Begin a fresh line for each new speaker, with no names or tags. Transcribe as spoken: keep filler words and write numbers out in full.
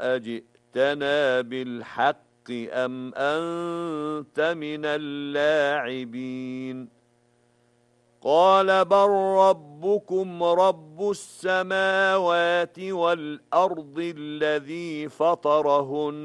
أجئتنا بالحق أم أنت من اللاعبين قال بل ربكم رب السماوات والأرض الذي فطرهن